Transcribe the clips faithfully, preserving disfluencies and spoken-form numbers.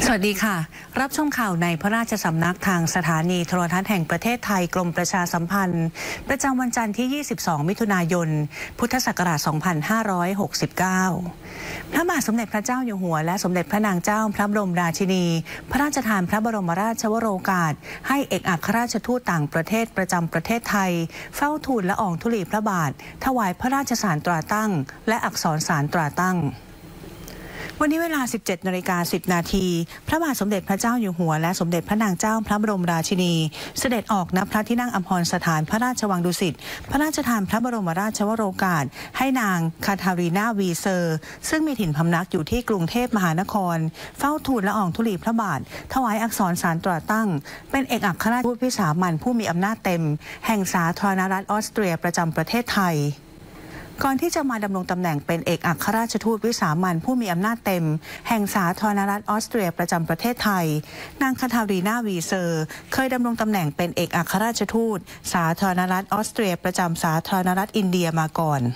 สวัสดีค่ะรับชมข่าวในพระราชสำนักทางสถานีโทรทัศน์แห่งประเทศไทยกรมประชาสัมพันธ์ประจำวันจันทร์ที่ยี่สิบสองมิถุนายนพุทธศักราชสองพันห้าร้อยหกสิบเก้าพระบาทสมเด็จพระเจ้าอยู่หัวและสมเด็จพระนางเจ้าพระบรมราชินีพระราชทานพระบรมราชวโรกาสให้เอกอัครราชทูตต่างประเทศประจำประเทศไทยเฝ้าทูลละอองธุลีพระบาทถวายพระราชสารตราตั้งและอักษรสารตราตั้งวันนี้เวลา สิบเจ็ดนาฬิกาสิบนาทีพระบาทสมเด็จพระเจ้าอยู่หัวและสมเด็จพระนางเจ้าพระบรมราชินีเสด็จออกณพระที่นั่งอัมพรสถานพระราชวังดุสิตพระราชทานพระบรมราชวโรกาสให้นางคาทารีนาวีเซอร์ซึ่งมีถิ่นพำนักอยู่ที่กรุงเทพมหานครเฝ้าทูลละอองธุลีพระบาทถวายอักษรสารตราตั้งเป็นเอกอัครราชทูตวิสามัญผู้มีอำนาจเต็มแห่งสาธารณรัฐออสเตรียประจำประเทศไทยก่อนที่จะมาดำรงตำแหน่งเป็นเอกอัครราชทูตวิสามัญผู้มีอำนาจเต็มแห่งสาธารณรัฐออสเตรียประจำประเทศไทยนางคาทารีนาวีเซอร์เคยดำรงตำแหน่งเป็นเอกอัครราชทูตสาธารณรัฐออสเตรียประจำสาธารณรัฐอินเดียมาก่อน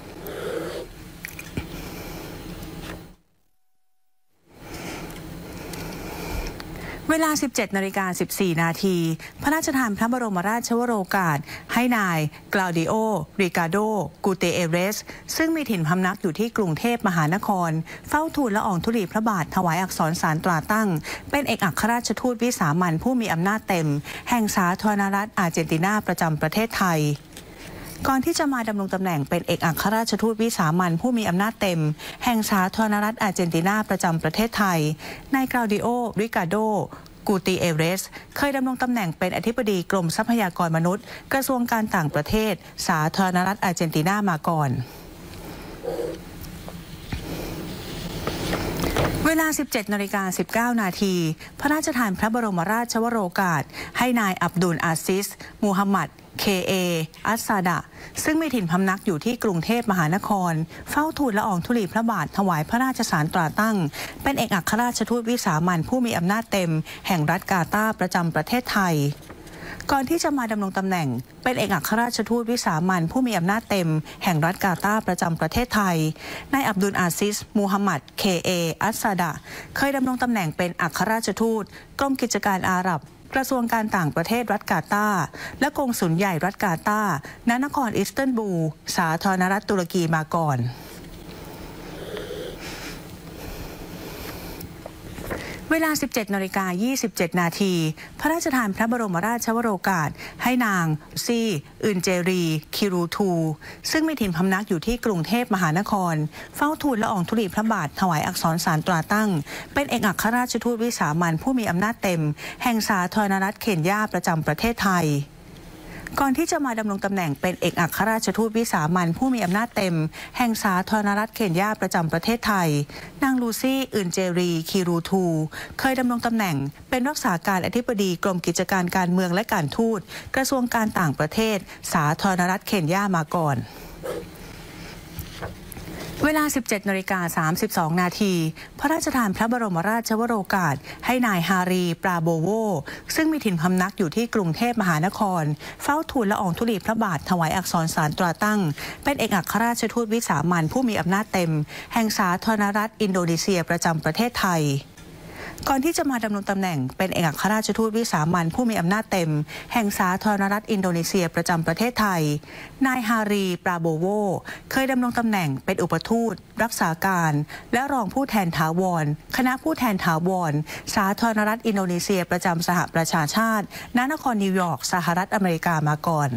เวลา สิบเจ็ดนาฬิกาสิบสี่นาทีพระราชทานพระบรมราชวโรกาสให้นายกลาวดิโอ ริกาโด กูเตเอเรสซึ่งมีถิ่นพำนักอยู่ที่กรุงเทพมหานครเฝ้าทูลละอองธุลีพระบาทถวายอักษรสารตราตั้งเป็นเอกอัครราชทูตวิสามัญผู้มีอำนาจเต็มแห่งสาธารณรัฐอาร์เจนตินาประจำประเทศไทยก่อนที่จะมาดำรงตำแหน่งเป็นเอกอัครราชทูตวิสามัญผู้มีอำนาจเต็มแห่งสาธารณรัฐอาร์เจนตินาประจำประเทศไทยนายกลาวดิโอ ริกาโด กูติเอเรสเคยดำรงตำแหน่งเป็นอธิบดีกรมทรัพยากรมนุษย์กระทรวงการต่างประเทศสาธารณรัฐอาร์เจนตินามาก่อนเวลา สิบเจ็ดนาฬิกาสิบเก้านาทีพระราชทานพระบรมราชวโรกาสให้นายอับดุลอาซิสมูฮัมหมัดเคเออัสซาดะซึ่งมีถิ่นพำนักอยู่ที่กรุงเทพมหานครเฝ้าทูลละอองธุลีพระบาทถวายพระราชสารตราตั้งเป็นเอกอัครราชทูตวิสามัญผู้มีอำนาจเต็มแห่งรัฐกาตาร์ประจำประเทศไทยก่อนที่จะมาดำรงตำแหน่งเป็นเอกอัครราชทูตวิสามัญผู้มีอำนาจเต็มแห่งรัฐกาตาร์ประจำประเทศไทยนายอับดุลอาซิสมูฮัมหมัดเคเออัสซาดะเคยดำรงตำแหน่งเป็นอัครราชทูตกรมกิจการอาหรับกระทรวงการต่างประเทศรัฐกาตาร์และกงสุลใหญ่รัฐกาตาร์ณนครอิสตันบูลสาธารณรัฐตุรกีมาก่อนเวลา สิบเจ็ดนาฬิกายี่สิบเจ็ดนาทีพระราชทานพระบรมราชวโรกาสให้นางซีอึนเจรีคิรูทูซึ่งมีถิ่นพำนักอยู่ที่กรุงเทพมหานครเฝ้าทูลละอองธุลีพระบาทถวายอักษรสารตราตั้งเป็นเอกอัครราชทูตวิสามัญผู้มีอำนาจเต็มแห่งสาธารณรัฐเคนยาประจำประเทศไทยก่อนที่จะมาดำรงตำแหน่งเป็นเอกอัครราชทูตวิสามัญผู้มีอำนาจเต็มแห่งสาธารณรัฐเคนยาประจำประเทศไทยนางลูซี่อึนเจรีคิรูทูเคยดำรงตำแหน่งเป็นรักษาการอธิบดีกรมกิจการการเมืองและการทูตกระทรวงการต่างประเทศสาธารณรัฐเคนยามาก่อนเวลา สิบเจ็ดนาฬิกาสามสิบสองนาทีพระราชทานพระบรมราชวโรกาสให้นายฮารีปราโบโวซึ่งมีถิ่นพำนักอยู่ที่กรุงเทพมหานครเฝ้าทูลละอองธุลีพระบาทถวายอักษรสารตราตั้งเป็นเอกอัครราชทูตวิสามัญผู้มีอำนาจเต็มแห่งสาธารณรัฐอินโดนีเซียประจำประเทศไทยก่อนที่จะมาดำรงตำแหน่งเป็นเอกอัครราชทูตวิสามัญผู้มีอำนาจเต็มแห่งสาธารณรัฐอินโดนีเซียประจำประเทศไทยนายฮารีปราโบโวเคยดำรงตำแหน่งเป็นอุปทูตรักษาการและรองผู้แทนถาวรคณะผู้แทนถาวรสาธารณรัฐอินโดนีเซียประจำสหประชาชาติณนครนิวยอร์กสหรัฐอเมริกามาก่อน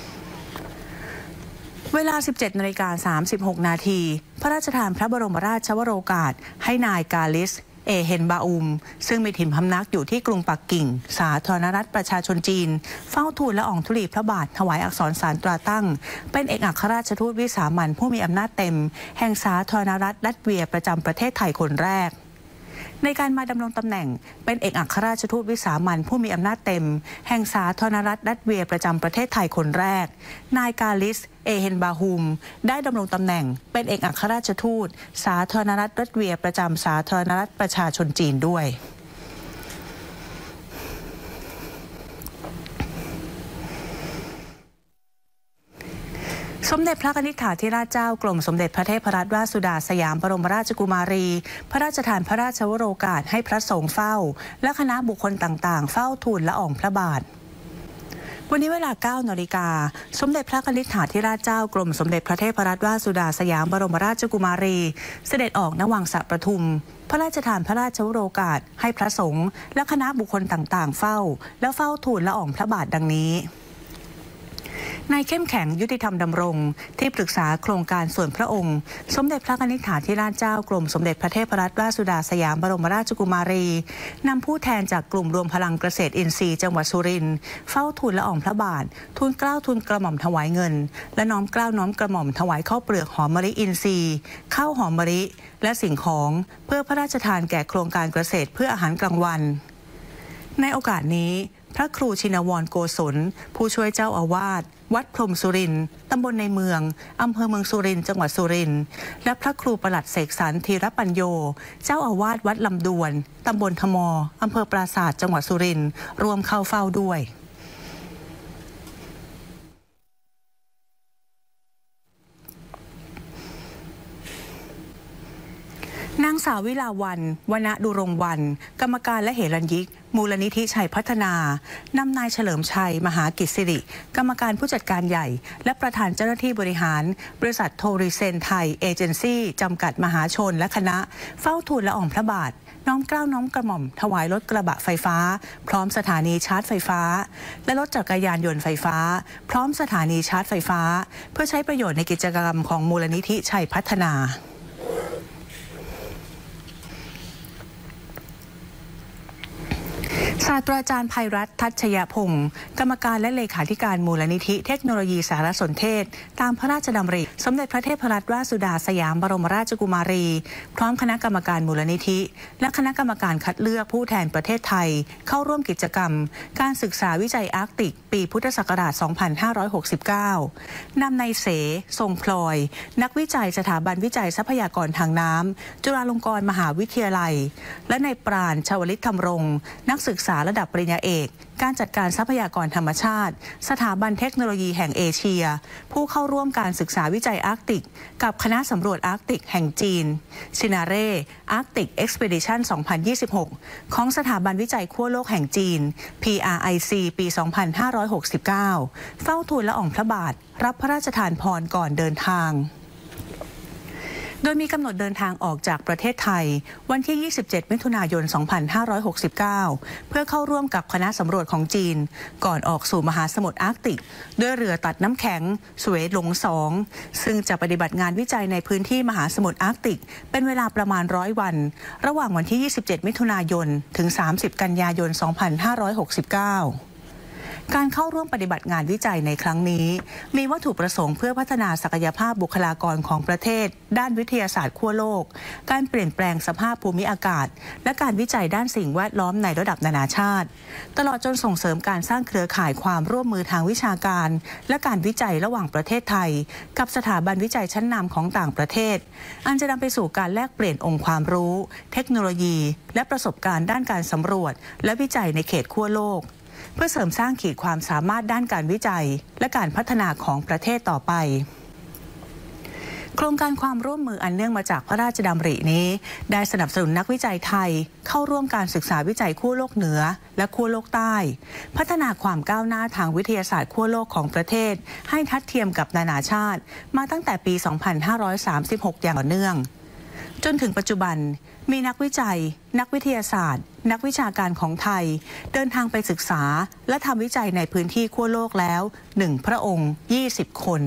เวลา สิบเจ็ดนาฬิกาสามสิบหกนาทีพระราชทานพระบรมราชวโรกาสให้นายกาลิสเอเฮนบาอุมซึ่งมีถิ่นพำนักอยู่ที่กรุงปักกิ่งสาธารณรัฐประชาชนจีนเฝ้าทูลละอองธุลีพระบาทถวายอักษรสารตราตั้งเป็นเอกอัครราชทูตวิสามัญผู้มีอำนาจเต็มแห่งสาธารณรัฐลัตเวียประจำประเทศไทยคนแรกในการมาดำรงตำแหน่งเป็นเอกอัครราชทูตวิสามัญผู้มีอำนาจเต็มแห่งสาธารณรัฐลัตเวียประจำประเทศไทยคนแรกนายกาลิสเอเฮนบาฮุมได้ดำรงตำแหน่งเป็นเอกอัครราชทูตสาธารณรัฐลัตเวียประจำสาธารณรัฐประชาชนจีนด้วย สสมเด็จพระนิธิถาธิราชเจ้ากรมสมเด็จพระเทพรัตนราชสุดาสยามบรมราชกุมารีพระราชทานพระราชวโรกาสให้พระสงฆ์เฝ้าและคณะบุคคลต่างๆเฝ้าทูลละอองพระบาทวันนี้เวลา เก้า นาฬิกาสมเด็จพระนิธิถาธิราชเจ้ากรมสมเด็จพระเทพรัตนราชสุดาสยามบรมราชกุมารีเสด็จออกณวังสระประทุมพระราชทานพระราชวโรกาสให้พระสงฆ์และคณะบุคคลต่างๆเฝ้าและเฝ้าทูลละอองพระบาทดังนี้นายเข้มแข็งยุติธรรมดำรงที่ปรึกษาโครงการส่วนพระองค์สมเด็จพระนิธิถาธิราชเจ้ากรมสมเด็จพระเทพรัตนราชสุดาสยามบรมราชกุมารีนำผู้แทนจากกลุ่มรวมพลังเกษตรอินทรีย์จังหวัดสุรินทร์เฝ้าทูลละอองพระบาททูลเกล้าทูลกระหม่อมถวายเงินและน้อมเกล้าน้อมกระหม่อมถวายข้าวเปลือกหอมมะลิอินทรีย์ข้าวหอมมะลิและสิ่งของเพื่อพระราชทานแก่โครงการเกษตรเพื่ออาหารกลางวันในโอกาสนี้พระครูชินวรโกศลผู้ช่วยเจ้าอาวาสวัดพรหมสุรินทร์ตำบลในเมืองอำเภอเมืองสุรินทร์จังหวัดสุรินทร์และพระครูประหลัดเสกสรรธีรปัญโยเจ้าอาวาสวัดลำดวนตำบลทมอำเภอปราสาทจังหวัดสุรินทร์รวมเข้าเฝ้าด้วยนางสาววิลาวันวณดุรงวรรณกรรมการและเหรัญยิกมูลนิธิชัยพัฒนานำนายเฉลิมชัยมหากิจสิริกรรมการผู้จัดการใหญ่และประธานเจ้าหน้าที่บริหารบริษัทโทริเซนไทยเอเจนซี่จำกัดมหาชนและคณะเฝ้าทูลละอองพระบาทน้อมเกล้าน้อมกระหม่อมถวายรถกระบะไฟฟ้าพร้อมสถานีชาร์จไฟฟ้าและรถจักรยานยนต์ไฟฟ้าพร้อมสถานีชาร์จไฟฟ้าเพื่อใช้ประโยชน์ในกิจกรรมของมูลนิธิชัยพัฒนาศาสตราจารย์ไพรัตน์ทัชยพงศ์กรรมการและเลขาธิการมูลนิธิเทคโนโลยีสารสนเทศตามพระราชดำริสมเด็จพระเทพรัตนราชสุดาสยามบรมราชกุมารีพร้อมคณะกรรมการมูลนิธิและคณะกรรมการคัดเลือกผู้แทนประเทศไทยเข้าร่วมกิจกรรมการศึกษาวิจัยอาร์กติกปีพุทธศักราช สองพันห้าร้อยหกสิบเก้า นำนายเสทรงพลอยนักวิจัยสถาบันวิจัยทรัพยากรทางน้ำจุฬาลงกรณ์มหาวิทยาลัยและนายปราณชวลิตธรรมรงค์นักศึกษาระดับปริญญาเอกการจัดการทรัพยากรธรรมชาติสถาบันเทคโนโลยีแห่งเอเชียผู้เข้าร่วมการศึกษาวิจัยอาร์กติกกับคณะสำรวจอาร์กติกแห่งจีนชินาเร่อาร์กติกเอ็กซ์เพดิชัน สองพันยี่สิบหก ของสถาบันวิจัยขั้วโลกแห่งจีน พี อาร์ ไอ ซี ปี สองพันห้าร้อยหกสิบเก้า เฝ้าทูลละอองพระบาทรับพระราชทานพรก่อนเดินทางโดยมีกำหนดเดินทางออกจากประเทศไทยวันที่ ยี่สิบเจ็ด มิถุนายน สองพันห้าร้อยหกสิบเก้า เพื่อเข้าร่วมกับคณะสำรวจของจีนก่อนออกสู่มหาสมุทรอาร์กติกด้วยเรือตัดน้ำแข็งสเวตหลงสองซึ่งจะปฏิบัติงานวิจัยในพื้นที่มหาสมุทรอาร์กติกเป็นเวลาประมาณร้อยวันระหว่างวันที่ ยี่สิบเจ็ด มิถุนายน ถึง สามสิบ กันยายน สองพันห้าร้อยหกสิบเก้าการเข้าร่วมปฏิบัติงานวิจัยในครั้งนี้มีวัตถุประสงค์เพื่อพัฒนาศักยภาพบุคลากรของประเทศด้านวิทยาศาสตร์ขั้วโลกการเปลี่ยนแปลงสภาพภูมิอากาศและการวิจัยด้านสิ่งแวดล้อมในระดับนานาชาติตลอดจนส่งเสริมการสร้างเครือข่ายความร่วมมือทางวิชาการและการวิจัยระหว่างประเทศไทยกับสถาบันวิจัยชั้นนำของต่างประเทศอันจะนำไปสู่การแลกเปลี่ยนองค์ความรู้เทคโนโลยีและประสบการณ์ด้านการสำรวจและวิจัยในเขตขั้วโลกเพื่อเสริมสร้างขีดความสามารถด้านการวิจัยและการพัฒนาของประเทศต่อไปโครงการความร่วมมืออันเนื่องมาจากพระราชดำรินี้ได้สนับสนุนนักวิจัยไทยเข้าร่วมการศึกษาวิจัยขั้วโลกเหนือและขั้วโลกใต้พัฒนาความก้าวหน้าทางวิทยาศาสตร์ขั้วโลกของประเทศให้ทัดเทียมกับนานาชาติมาตั้งแต่ปี สองพันห้าร้อยสามสิบหก อย่างต่อเนื่องจนถึงปัจจุบันมีนักวิจัยนักวิทยาศาสตร์นักวิชาการของไทยเดินทางไปศึกษาและทำวิจัยในพื้นที่ขั้วโลกแล้วหนึ่งพระองค์ยี่สิบคน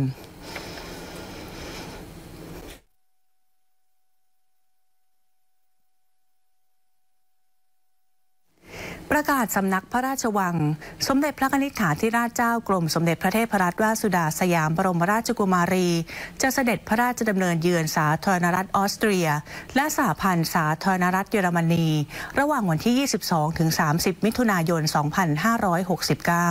ประกาศสำนักพระราชวังสมเด็จพระนิธิถาธิราชเจ้ากรมสมเด็จพระเทพรัตนราชสุดาสยามบรมราชกุมารีจะเสด็จพระราชดำเนินเยือนสาธารณรัฐออสเตรียและสหพันธ์สาธารณรัฐเยอรมนีระหว่างวันที่ ยี่สิบสอง ถึง สามสิบ มิถุนายน สองพันห้าร้อยหกสิบเก้า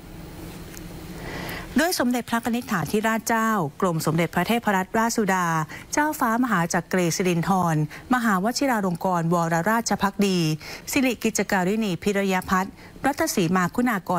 ด้วยสมเด็จพระนิธิถาธิราชเจ้ากรมสมเด็จพระเทพรัตนราชสุดาเจ้าฟ้ามหาจักรีสิรินธรมหาวชิราลงกรณ์วรราชภักดีสิริกิจการิณีพิรยพัฒน์รัตศรีมาคุณากร